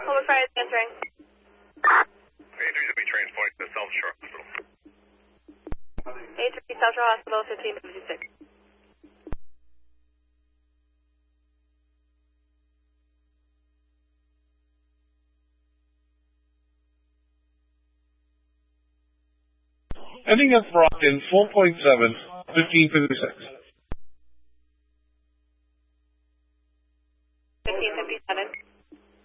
Homer Fire is answering. Andrews will be transported to South Shore Hospital. A3 South Shore Hospital, 1556. Ending at Brockton 4.7, 1556.